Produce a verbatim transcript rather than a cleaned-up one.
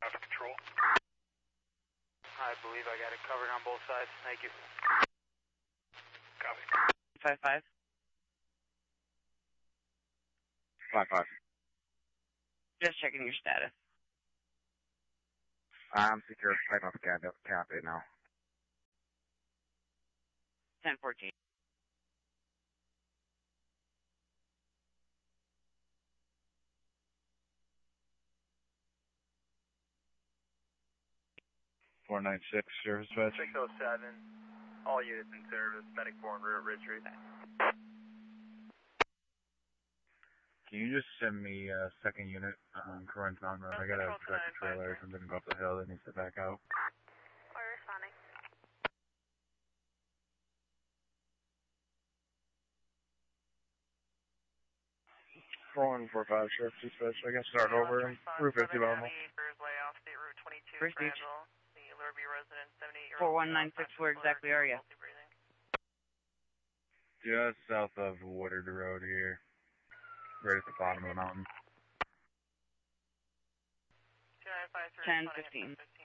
Traffic control. I believe I got it covered on both sides. Thank you. Copy. Five five. Five five. Just checking your status. I'm secure. Type up cap cap it now. Ten fourteen. Four nine six service dispatch. Six oh seven. All units in service. Medic four on route. Ridge Street. Can you just send me a second unit on Corinth Mountain Road? I got a tractor trailer or something to go up the hill that needs to back out. We're responding. four one four five Sheriff Dispatch. I can start over in Route fifty Longmore. First beach. four one nine six, where exactly are you? Just south of Woodard Road here. Right at the bottom of the mountain. ten fifteen.